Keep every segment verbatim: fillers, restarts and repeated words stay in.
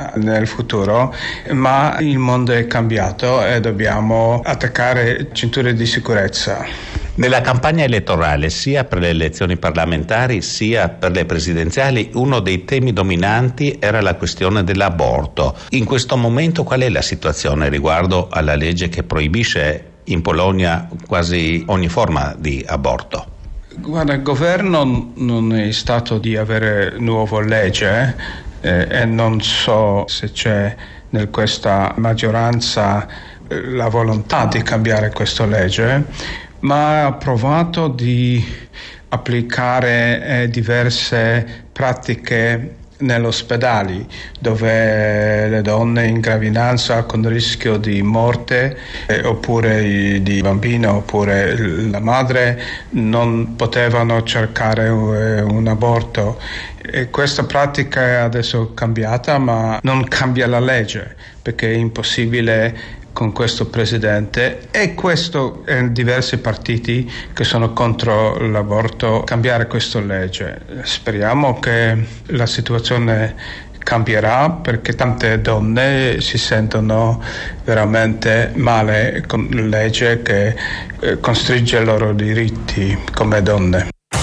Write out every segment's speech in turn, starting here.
sia nel futuro, ma il mondo è cambiato e dobbiamo attaccare cinture di sicurezza. Nella campagna elettorale, sia per le elezioni parlamentari sia per le presidenziali, uno dei temi dominanti era la questione dell'aborto. In questo momento qual è la situazione riguardo alla legge che proibisce in Polonia quasi ogni forma di aborto? Guarda, il governo non è stato di avere nuova legge eh, e non so se c'è in questa maggioranza eh, la volontà di cambiare questa legge, ma ha provato di applicare eh, diverse pratiche negli ospedali dove le donne in gravidanza con rischio di morte eh, oppure di bambino oppure la madre non potevano cercare eh, un aborto. E questa pratica è adesso cambiata, ma non cambia la legge perché è impossibile con questo presidente e questo e diversi partiti che sono contro l'aborto cambiare questa legge. Speriamo che la situazione cambierà perché tante donne si sentono veramente male con la legge che eh, costringe i loro diritti come donne.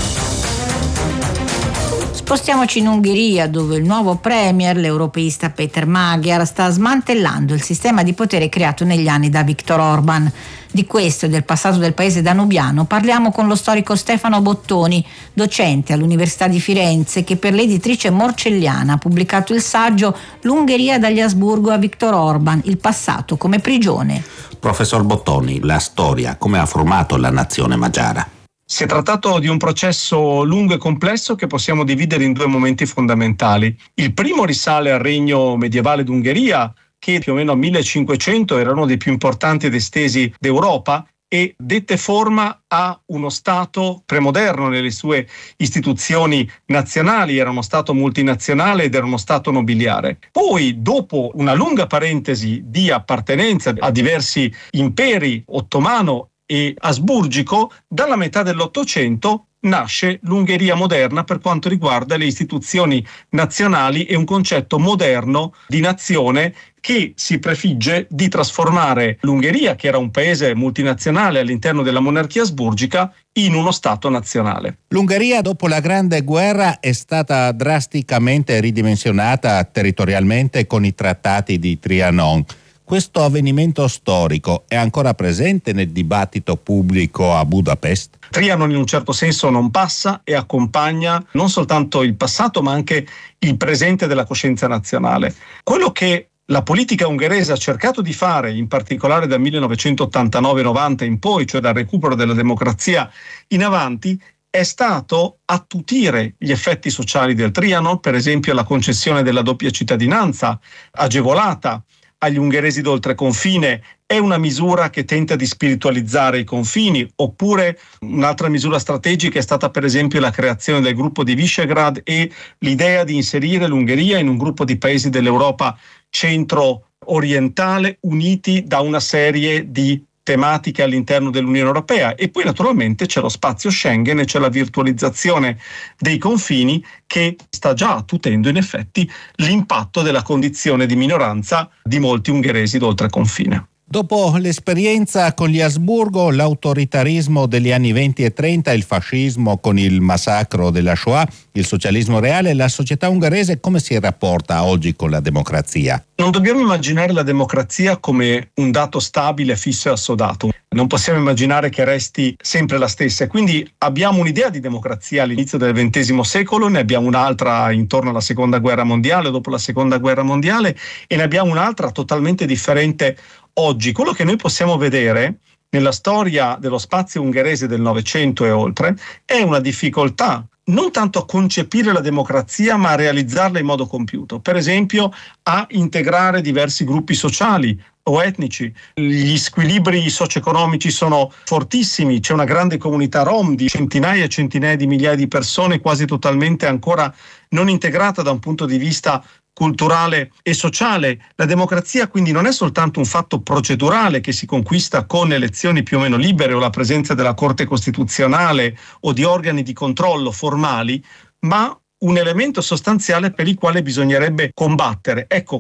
Spostiamoci in Ungheria, dove il nuovo premier, l'europeista Peter Magyar, sta smantellando il sistema di potere creato negli anni da Viktor Orban. Di questo e del passato del paese danubiano parliamo con lo storico Stefano Bottoni, docente all'Università di Firenze, che per l'editrice Morcelliana ha pubblicato il saggio L'Ungheria dagli Asburgo a Viktor Orban, il passato come prigione. Professor Bottoni, la storia, come ha formato la nazione magiara? Si è trattato di un processo lungo e complesso che possiamo dividere in due momenti fondamentali. Il primo risale al regno medievale d'Ungheria, che più o meno al millecinquecento era uno dei più importanti ed estesi d'Europa e dette forma a uno Stato premoderno nelle sue istituzioni nazionali, era uno Stato multinazionale ed era uno Stato nobiliare. Poi, dopo una lunga parentesi di appartenenza a diversi imperi, ottomano e asburgico, dalla metà dell'Ottocento nasce l'Ungheria moderna per quanto riguarda le istituzioni nazionali e un concetto moderno di nazione che si prefigge di trasformare l'Ungheria, che era un paese multinazionale all'interno della monarchia asburgica, in uno Stato nazionale. L'Ungheria dopo la Grande Guerra è stata drasticamente ridimensionata territorialmente con i trattati di Trianon. Questo avvenimento storico è ancora presente nel dibattito pubblico a Budapest? Trianon in un certo senso non passa e accompagna non soltanto il passato ma anche il presente della coscienza nazionale. Quello che la politica ungherese ha cercato di fare, in particolare dal millenovecentottantanove novanta in poi, cioè dal recupero della democrazia in avanti, è stato attutire gli effetti sociali del Trianon, per esempio la concessione della doppia cittadinanza agevolata agli ungheresi d'oltreconfine è una misura che tenta di spiritualizzare i confini, oppure un'altra misura strategica è stata per esempio la creazione del gruppo di Visegrad e l'idea di inserire l'Ungheria in un gruppo di paesi dell'Europa centro-orientale uniti da una serie di tematiche all'interno dell'Unione Europea. E poi naturalmente c'è lo spazio Schengen e c'è la virtualizzazione dei confini che sta già attutendo in effetti l'impatto della condizione di minoranza di molti ungheresi d'oltreconfine. Dopo l'esperienza con gli Asburgo, l'autoritarismo degli anni venti e trenta, il fascismo con il massacro della Shoah, il socialismo reale, la società ungherese come si rapporta oggi con la democrazia? Non dobbiamo immaginare la democrazia come un dato stabile, fisso e assodato. Non possiamo immaginare che resti sempre la stessa. Quindi abbiamo un'idea di democrazia all'inizio del ventesimo secolo, ne abbiamo un'altra intorno alla seconda guerra mondiale, dopo la seconda guerra mondiale, e ne abbiamo un'altra totalmente differente oggi. Quello che noi possiamo vedere nella storia dello spazio ungherese del Novecento e oltre è una difficoltà non tanto a concepire la democrazia ma a realizzarla in modo compiuto, per esempio a integrare diversi gruppi sociali o etnici. Gli squilibri socio-economici sono fortissimi, c'è una grande comunità rom di centinaia e centinaia di migliaia di persone quasi totalmente ancora non integrata da un punto di vista culturale e sociale. La democrazia quindi non è soltanto un fatto procedurale che si conquista con elezioni più o meno libere o la presenza della Corte Costituzionale o di organi di controllo formali, ma un elemento sostanziale per il quale bisognerebbe combattere. Ecco,